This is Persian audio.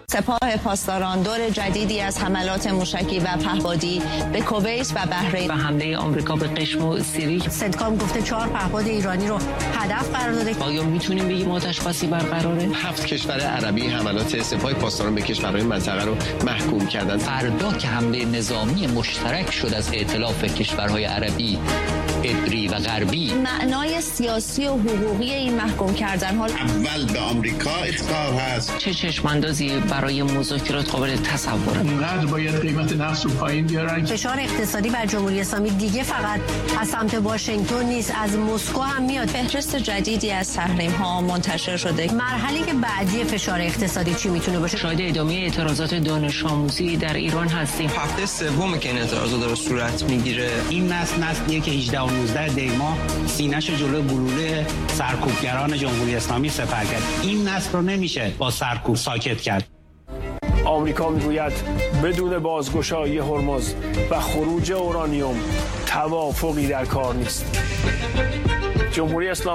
سپاه پاسداران دور جدیدی از حملات موشکی و پهپادی به کویت و بحرین و حمله آمریکا به قشم و سیری. سنتکام گفته 4 پهپاد ایرانی رو هدف قرار داده. آیا میتونیم بگیم آتش بسی برقراره؟ 7 کشور عربی حملات سپاه پاسداران به کشورهای منطقه رو محکوم کردند. فردا که حمله نظامی مشترک شد از ائتلاف کشورهای عربی، عبری و غربی، معنای سیاسی و حقوقی این محکوم کردن ها اول به آمریکا اخطار هست. چه چشماندازی برای مذاکرات قابل تصوره؟ اونقدر باید قیمت نفت رو پایین بیارن. فشار اقتصادی بر جمهوری اسلامی دیگه فقط از سمت واشنگتن نیست، از مسکو هم میاد. فهرست جدیدی از تحریم ها منتشر شده. مرحله که بعدی فشار اقتصادی چی میتونه باشه؟ شاید ادامه اعتراضات دانش آموزی در ایران هستیم. هفته سومه که این اعتراضات داره صورت میگیره. این نسلیه که 18 و 19 دی ماه سینه‌شو جلوی گلوله سرکوبگران جمهوری اسلامی سپر کرد. این نسل رو نمیشه با سرکوب ساکت کرد. آمریکا میگوید بدون بازگشایی هرمز و خروج اورانیوم توافقی در کار نیست. جمهوری اسلامی